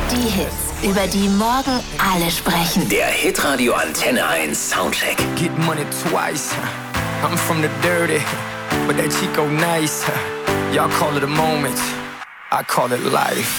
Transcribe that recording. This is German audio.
Die Hits, über die morgen alle sprechen. Der Hitradio Antenne 1 Soundcheck. Get money twice. I'm from the dirty, but that Chico nice. Y'all call it a moment, I call it life.